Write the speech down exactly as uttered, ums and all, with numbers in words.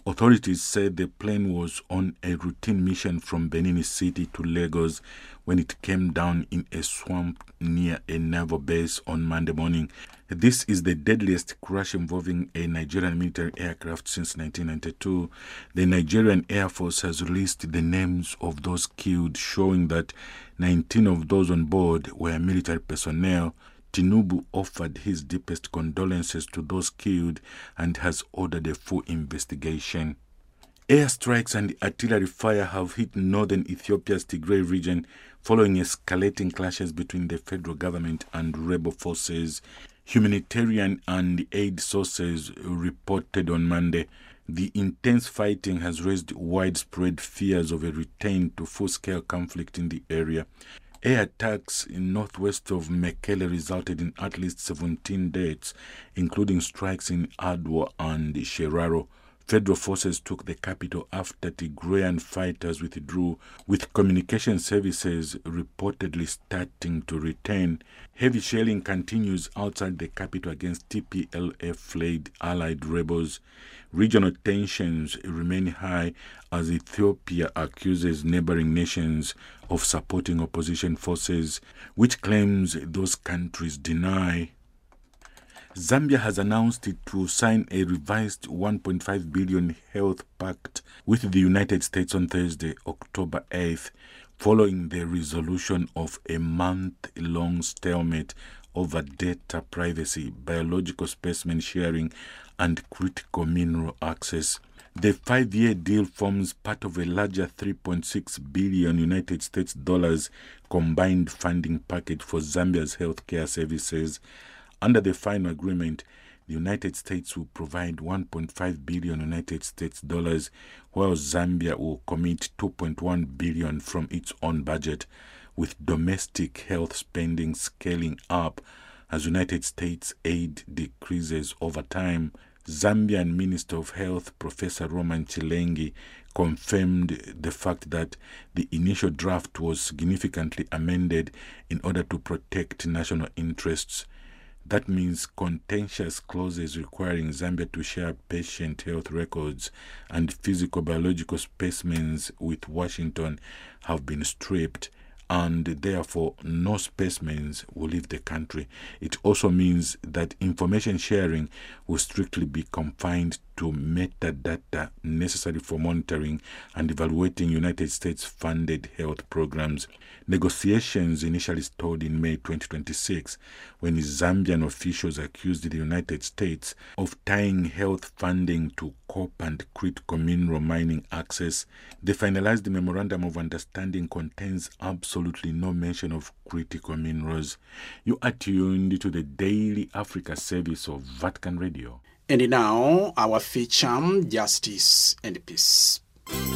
Authorities said the plane was on a routine mission from Benin City to Lagos when it came down in a swamp near a naval base on Monday morning. This is the deadliest crash involving a Nigerian military aircraft since nineteen ninety-two. The Nigerian Air Force has released the names of those killed, showing that nineteen of those on board were military personnel. Tinubu offered his deepest condolences to those killed and has ordered a full investigation. Airstrikes and artillery fire have hit northern Ethiopia's Tigray region following escalating clashes between the federal government and rebel forces. Humanitarian and aid sources reported on Monday the intense fighting has raised widespread fears of a return to full-scale conflict in the area. Air attacks in northwest of Mekelle resulted in at least seventeen deaths, including strikes in Adwa and Sheraro. Federal forces took the capital after Tigrayan fighters withdrew, with communication services reportedly starting to return. Heavy shelling continues outside the capital against T P L F-led allied rebels. Regional tensions remain high as Ethiopia accuses neighboring nations of supporting opposition forces, which claims those countries deny. Zambia has announced it will sign a revised one point five billion dollars health pact with the United States on Thursday, October eighth, following the resolution of a month-long stalemate over data privacy, biological specimen sharing, and critical mineral access. The five-year deal forms part of a larger three point six billion United States dollars combined funding package for Zambia's healthcare services. Under the final agreement, the United States will provide one point five billion United States dollars, while Zambia will commit two point one billion from its own budget, with domestic health spending scaling up as United States aid decreases over time. Zambian Minister of Health Professor Roman Chilengi confirmed the fact that the initial draft was significantly amended in order to protect national interests. That means contentious clauses requiring Zambia to share patient health records and physical biological specimens with Washington have been stripped, and therefore no specimens will leave the country. It also means that information sharing will strictly be confined to metadata necessary for monitoring and evaluating United States-funded health programs. Negotiations initially stalled in May twenty twenty-six when Zambian officials accused the United States of tying health funding to copper and critical mineral mining access. The finalized memorandum of understanding contains absolutely no mention of critical minerals. You are tuned to the Daily Africa service of Vatican Radio. And now, our feature, Justice and Peace.